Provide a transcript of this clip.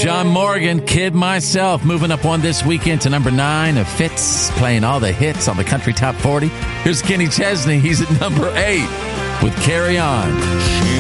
John Morgan, Kid Myself, moving up one this weekend to number 9 of Fitz, playing all the hits on the Country Top 40. Here's Kenny Chesney. He's at number 8 with Carry On. She